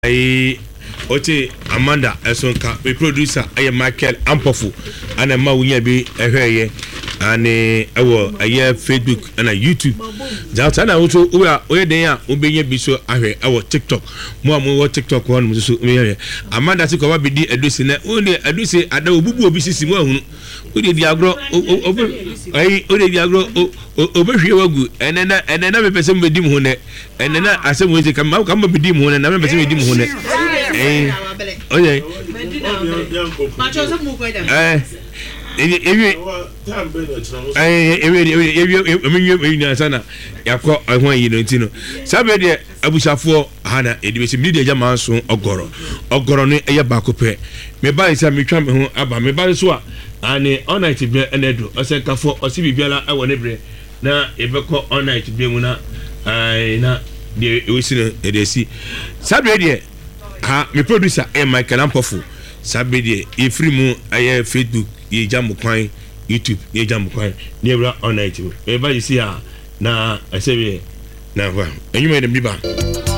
ai ote Amanda Esonka we producer Michael Ampofu and ma wunya bi ehweye ane ewo aye Facebook and YouTube jata na woto we den a obenye bi so ahwe ewo TikTok mo wo TikTok won mo so me Amanda se ko ba bi di adusi na oni adusi ada obubu obi sisi mo ahunu odi di agro ai odi di agro obehwe wagu enena me pese mo di mo ne enena asem wo se kam ma bi di mo ne na me pese me di mo ne oye macho se mo ko dem sana yakọ ahwan yi no ntino sabe de abusafo hana edibesi mi de jama so ogoro no eye baako pe me ba isa mi twa me ho aba me ba so a ane all night be enedo osenkafo osibibiala awo ne bre na ebekọ all night be mu na na de ewisi no edesi sabe de ha me producer Michael Ampofu sabe de efiri mu aye Facebook ye jamu kwan YouTube ye jamu kwan never all night e ba you see na asebe na wa enyuma dem biba